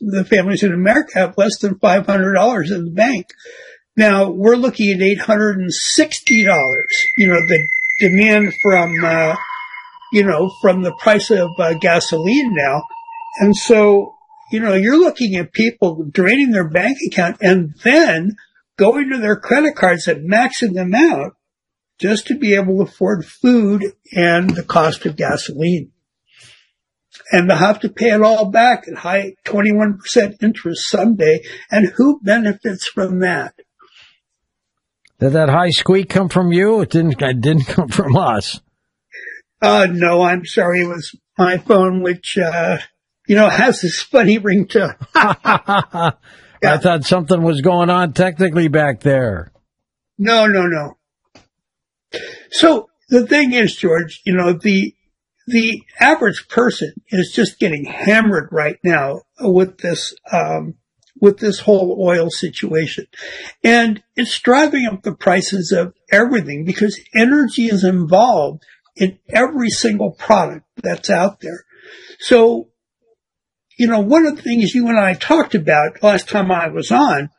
the families in America have less than $500 in the bank. Now we're looking at $860, the demand from the price of gasoline now. And so, you're looking at people draining their bank account and then going to their credit cards and maxing them out just to be able to afford food and the cost of gasoline. And they'll have to pay it all back at high 21% interest someday. And who benefits from that? Did that high squeak come from you? It didn't come from us. No, I'm sorry. It was my phone, which, has this funny ringtone. Yeah. I thought something was going on technically back there. No. So the thing is, George, the average person is just getting hammered right now with this whole oil situation. And it's driving up the prices of everything because energy is involved in every single product that's out there. So, one of the things you and I talked about last time I was on,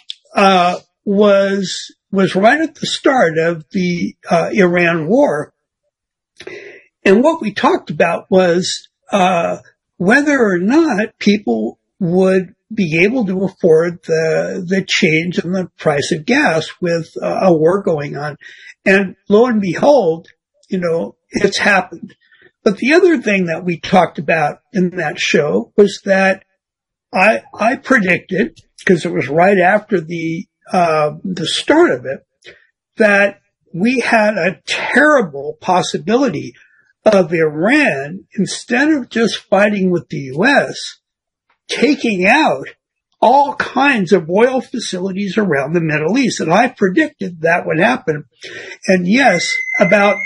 was right at the start of the, Iran war. And what we talked about was, whether or not people would be able to afford the change in the price of gas with a war going on. And lo and behold, it's happened. But the other thing that we talked about in that show was that I predicted, because it was right after the start of it, that we had a terrible possibility of Iran, instead of just fighting with the U.S., taking out all kinds of oil facilities around the Middle East. And I predicted that would happen. And yes, about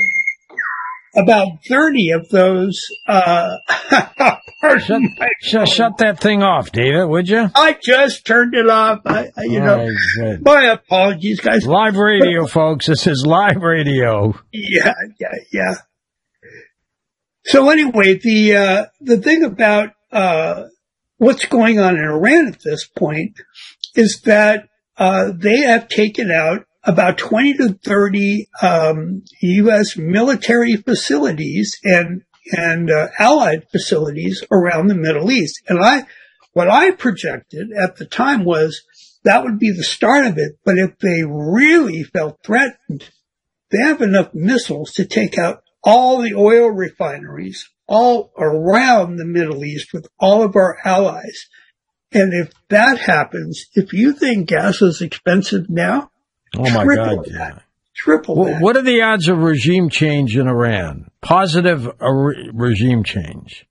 30 of those, shut that thing off, David, would you? I just turned it off. My apologies, guys. Live radio, folks. This is live radio. Yeah. So anyway, the thing about, what's going on in Iran at this point is that, they have taken out about 20 to 30 U.S. military facilities and allied facilities around the Middle East. And what I projected at the time was that would be the start of it. But if they really felt threatened, they have enough missiles to take out all the oil refineries all around the Middle East with all of our allies. And if that happens, if you think gas is expensive now, oh my God, triple that. What are the odds of regime change in Iran? Positive regime change?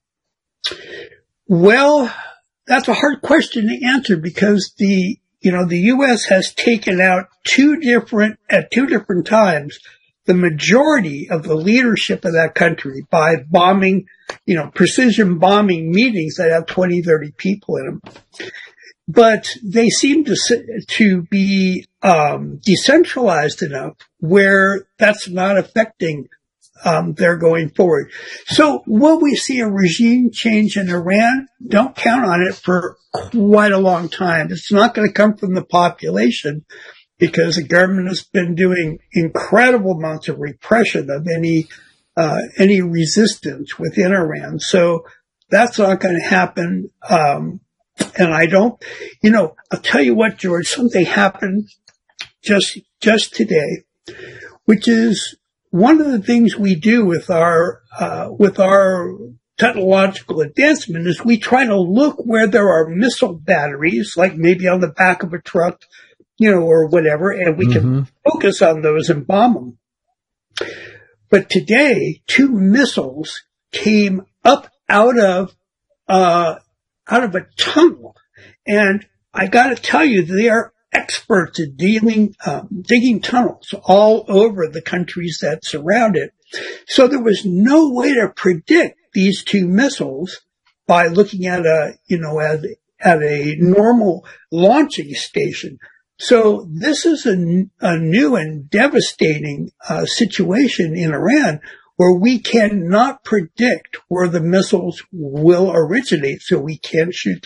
Well, that's a hard question to answer because the U.S. has taken out at two different times, the majority of the leadership of that country by bombing, precision bombing meetings that have 20, 30 people in them. But they seem to be decentralized enough where that's not affecting their going forward. So will we see a regime change in Iran? Don't count on it for quite a long time. It's not going to come from the population because the government has been doing incredible amounts of repression of any resistance within Iran. So that's not going to happen. And I'll tell you what, George, something happened just today, which is one of the things we do with our technological advancement is we try to look where there are missile batteries, like maybe on the back of a truck, or whatever, and we can focus on those and bomb them. But today, 2 missiles came up out of a tunnel. And I got to tell you, they are experts at digging tunnels all over the countries that surround it. So there was no way to predict these 2 missiles by looking at a normal launching station. So this is a new and devastating situation in Iran where we cannot predict where the missiles will originate, so we can't shoot